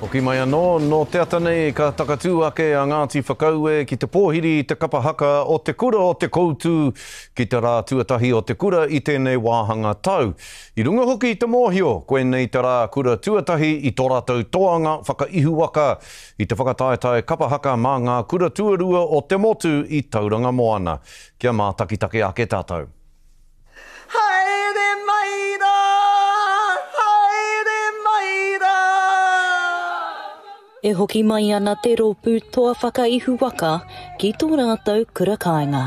Hoki mai anō, no te atanei ka takatū ake a Ngāti Whakaue ki te pōhiri i te kapahaka o te kura o te koutu ki te rā tuatahi o te kura i tēnei wāhanga tau. I runga hoki i te mōhio, koe nei te rā kura tuatahi i tō rātou toanga whakaihu waka i te whakataetae kapahaka mā ngā kura tuarua o te motu i Tauranga Moana. Kia mā takitake ake tātou. Haere maira! E hoki mai ana te rōpū toa whakaihu waka ki tō rātou kura kāinga.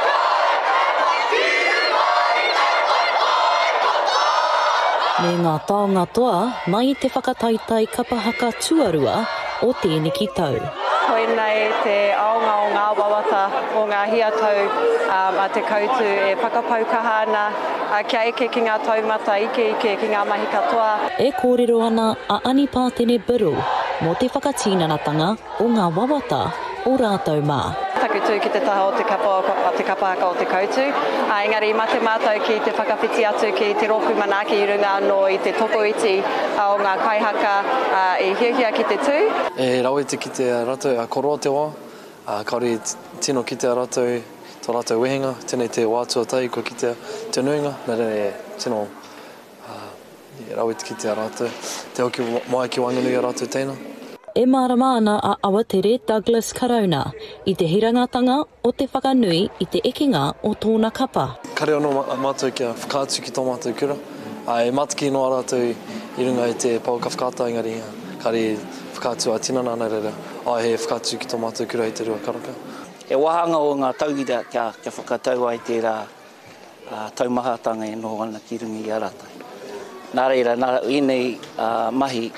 Me ngā taonga toa mai te whakataitai kapahaka tuarua o tēnei ki tau. Koinei te aonga o ngā wawata o ngā hiatau a te koutu e whakapaukaha ana kia eke ki ngā taumata ike ki ngā mahi katoa. E kōrero ana a Ani Pātene Biru mō te whakatīnanatanga o ngā wawata o rātou mā. Takutu ki te taha o te kapahaka o te koutu. Engari, i mate mātou ki te whakawhiti atu ki te rōpū manaki i runga anō i te tokoiti o ngā kaihaka i hiahia ki te tū. E rawete ki te rātou a koro te wā. Kauri tino ki te rātou, tō rātou wehenga, tēnei te wātua tai ko ki te nuinga. Nā re tino rawete ki te rātou. Te hoki mai ki wanganui a rātou teina. E mārama ana a awatere Douglas Karauna i te hirangatanga o te whakanui i te ekenga o tōna kapa. Kare anō mātou kia whakaatu ki tō mātou kura. E mataki noa rātou i runga i te pauka whakaata, engari kare whakaatu a tinana ana reira. He whakaatu ki tō mātou kura i te rua karaka. E wahanga o ngā tauira kia whakatau ai te rā taumahatanga e noho ana ki rungi i aratai. Nā reira, inei mahi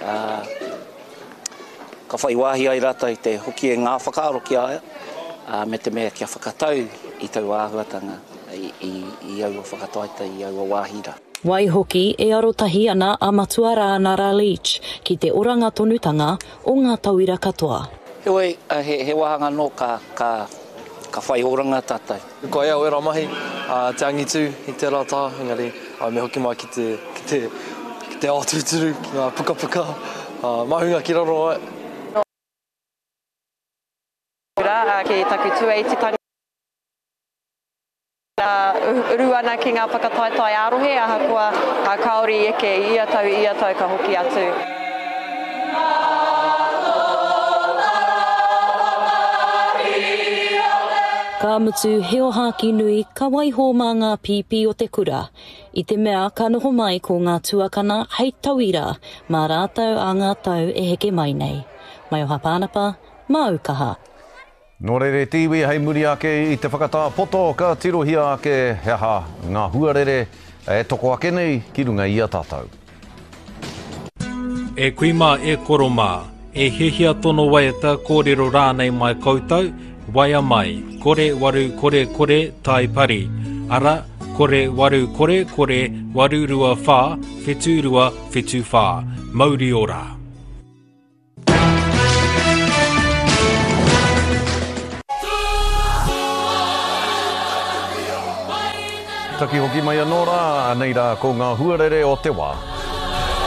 ka whai wāhi ai rata i te hoki e ngā whakaaro ki aia, me te mea kia whakatau i tau āhuatanga i aua whakataita i aua wāhira. Waihoki e arotahi ana a Matuara Nara Leach ki te oranga tonutanga o ngā tauira katoa. Heoi, he wahanga no ka whai oranga tātai. Ko ea oera mahi, te angitu i te rata, engari, me hoki mai ki te ātuturu, ki ngā pukapuka, mahunga ki raro ai. Ki takutu e te tanga uru ana ki ngā whakataetai arohe, ahakoa kaori eke ia tau ka hoki atu. Ka mutu heo haki nui ka waiho mā ngā pipi o te kura. I te mea ka noho mai ko ngā tuakana hei tauira mā rātou a ngā tau e heke mai nei. Mai o hapānapa, maukaha. Nō reire tiwi hei muri ake i te whakatā poto ka tirohia ake heha ngā huarere e toko ake nei ki runga i a tātou. E kuima e koroma, e hehia tono waiata kōrero rānei mai koutou, waia mai, kore waru kore tai pari, ara kore waru kore waru rua whā, whetu rua whetu whā, mauri ora. Taki hoki mai anō rā, nei rā ko ngā huarere o te wā.